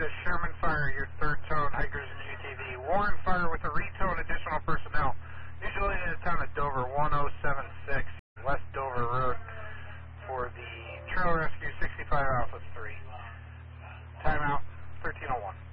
is Sherman Fire, your third tone, hikers and GTV. Warren Fire with a retone, additional personnel. Usually in the town of Dover, 1076 West Dover Road for the Trail Rescue 65 Alpha 3. Timeout, 1301.